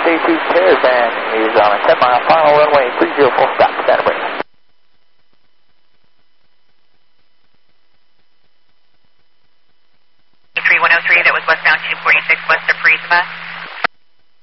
Caravan is on a 10-mile final runway 304 stop, Santa Barbara. 3103, that was westbound 246 west of Friesma.